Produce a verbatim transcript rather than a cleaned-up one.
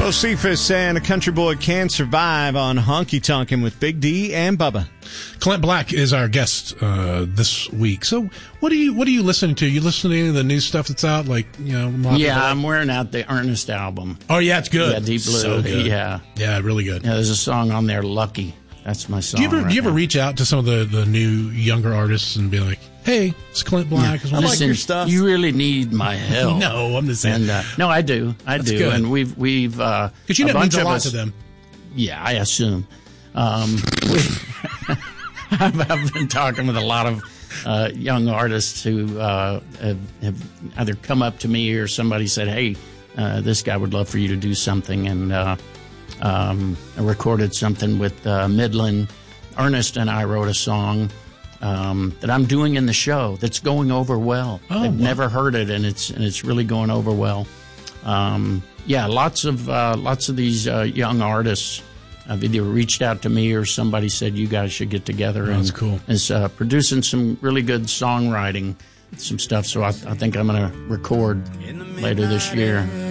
Josephus and A Country Boy Can Survive on Honky Tonkin' with Big D and Bubba. Clint Black is our guest uh, this week. So, what are you what are you listening to? You listening to the new stuff that's out, like you know? Motley Yeah, Black? I'm wearing out the Ernest album. Oh yeah, it's good. Yeah, Deep Blue. So good. Yeah, yeah, really good. Yeah, there's a song on there, Lucky. That's my song. Do you ever right do you ever now. reach out to some of the, the new younger artists and be like, "Hey, it's Clint Black." Yeah. I Listen, your stuff. You really need my help. No, I'm just saying. And, uh, no, I do. I That's do. good. And we've we've uh, Because you know a it means bunch a of lot us, to them. Yeah, I assume. Um, we, I've, I've been talking with a lot of uh, young artists who uh, have, have either come up to me or somebody said, "Hey, uh, this guy would love for you to do something." And uh, um, I recorded something with uh, Midland. Ernest and I wrote a song um, that I'm doing in the show that's going over well. Oh, I've wow. never heard it, and it's and it's really going over well. Um, yeah, lots of uh, lots of these uh, young artists have either reached out to me or somebody said you guys should get together. Oh, and that's cool. Is uh, producing some really good songwriting, some stuff. So I, I think I'm going to record later this year.